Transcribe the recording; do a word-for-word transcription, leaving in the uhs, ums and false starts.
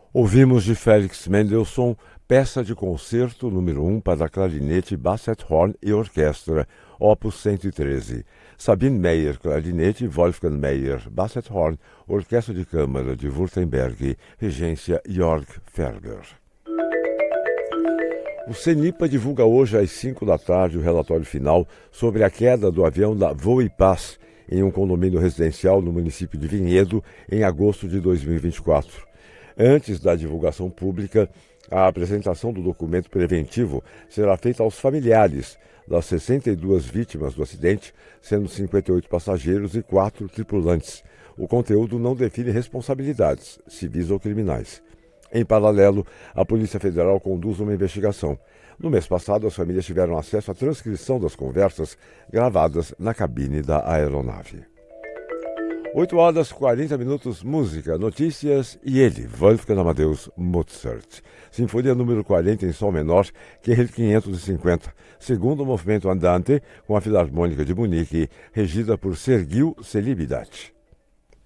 Ouvimos de Félix Mendelssohn, peça de concerto número um para clarinete, basset horn e orquestra, opus cento e treze. Sabine Meyer, clarinete, Wolfgang Meyer, basset horn, orquestra de câmara de Württemberg, regência Jörg Ferber. O CENIPA divulga hoje às cinco da tarde o relatório final sobre a queda do avião da Voipaz em um condomínio residencial no município de Vinhedo em agosto de dois mil e vinte e quatro. Antes da divulgação pública, a apresentação do documento preventivo será feita aos familiares das sessenta e duas vítimas do acidente, sendo cinquenta e oito passageiros e quatro tripulantes. O conteúdo não define responsabilidades, civis ou criminais. Em paralelo, a Polícia Federal conduz uma investigação. No mês passado, as famílias tiveram acesso à transcrição das conversas gravadas na cabine da aeronave. oito horas e quarenta minutos, música, notícias e ele, Wolfgang Amadeus Mozart. Sinfonia número quarenta em sol menor, Q R quinhentos e cinquenta, segundo movimento andante, com a Filarmônica de Munique, regida por Sergiu Celibidache.